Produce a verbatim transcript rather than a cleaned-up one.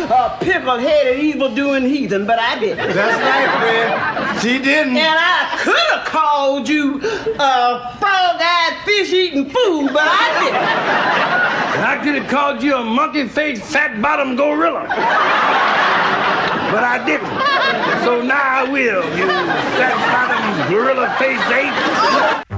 a pickle-headed, evil-doing heathen, but I didn't. That's right, Fred. She didn't. And I could have called you a frog-eyed, fish-eating fool, but I didn't. And I could have called you a monkey-faced, fat-bottomed gorilla. But I didn't. So now I will, you fat-bottomed, gorilla-faced ape.